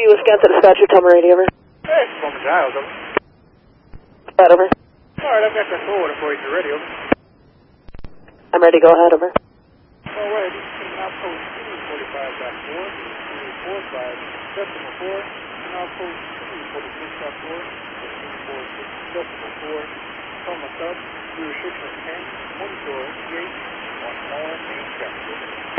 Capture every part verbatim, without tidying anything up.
Whiskey, Wisconsin dispatcher, tell me radio, over. Hey, Performance Giles, over. That over. Alright, I've got that forward for you to radio. I'm ready, go ahead, over. All right, this is outpost two forty-five point four, two forty-five decimal four, and outpost two forty-six point four, two forty-six decimal four. Thomas Sub, through restriction ten, one door, gate, one more main traffic.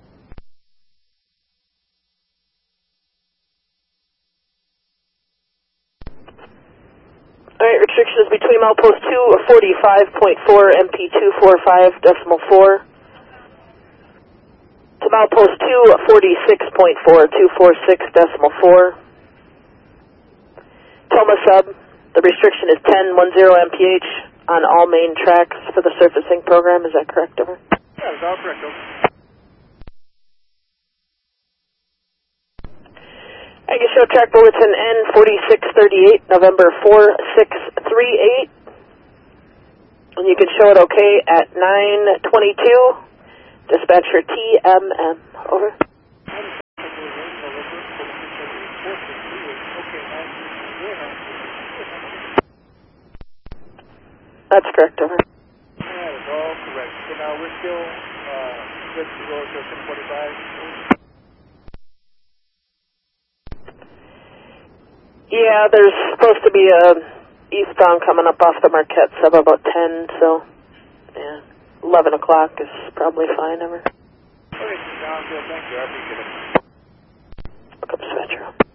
Alright, restrictions between outpost two forty-five point four, M P two forty-five decimal four. To outpost two forty-six point four, two forty-six decimal four. Toma Sub, the restriction is ten ten M P H on all main tracks for the surfacing program. Is that correct, over? Yeah, that's all correct, over. I can show track bulletin N forty-six thirty-eight, November four six three eight. And you can show it okay at nine twenty-two. Dispatcher T M M, over. That's correct, over. That is all correct. So now we're still uh, good to go to ten forty-five. Yeah, there's supposed to be a eastbound coming up off the Marquette sub about ten, so yeah, eleven o'clock is probably fine, over. Okay, sounds good. Thank you. I appreciate it. Look up dispatcher.